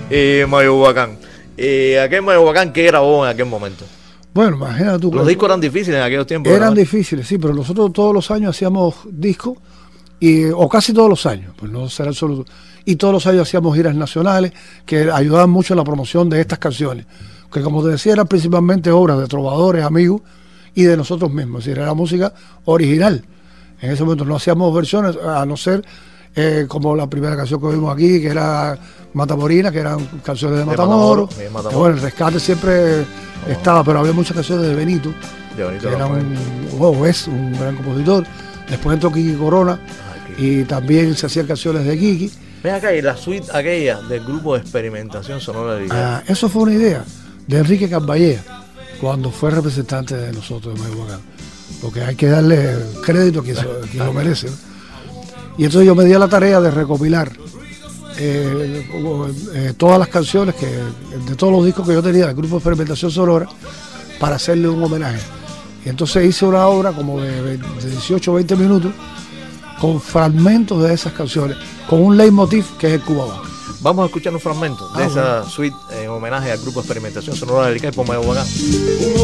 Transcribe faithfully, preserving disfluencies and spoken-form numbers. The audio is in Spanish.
Eh, Mayohuacán. Eh, aquel Mayohuacán, ¿qué grabó en aquel momento? Bueno, imagínate tú. Los discos eran difíciles en aquellos tiempos. Eran ¿verdad? difíciles, sí, pero nosotros todos los años hacíamos discos, y, o casi todos los años, pues no será solo. Y todos los años hacíamos giras nacionales que ayudaban mucho en la promoción de estas canciones. Que como te decía, eran principalmente obras de trovadores, amigos y de nosotros mismos. Es decir, era música original. En ese momento no hacíamos versiones, a no ser eh, como la primera canción que vimos aquí, que era Matamorina, que eran canciones de, de Matamoro. Matamoro, de Matamoro. Que, bueno, el rescate siempre oh. estaba, pero había muchas canciones de Benito, de Benito que era un, oh, es un gran compositor. Después entró Kiki Corona. Ay, Kiki. Y también se hacían canciones de Kiki. Ven acá, y la suite aquella del grupo de experimentación sonora de ah, eso fue una idea de Enrique Carballea cuando fue representante de nosotros de Mayohuacán, porque hay que darle crédito a quien, a quien lo merece, ¿no? Y entonces yo me di a la tarea de recopilar eh, eh, todas las canciones que de todos los discos que yo tenía del grupo de experimentación sonora para hacerle un homenaje. Y entonces hice una obra como de, de dieciocho o veinte minutos con fragmentos de esas canciones, con un leitmotiv que es el Cuba. Vamos a escuchar un fragmento de ah, esa bueno. suite en homenaje al grupo de experimentación sonora del I C A I por Mayohuacán.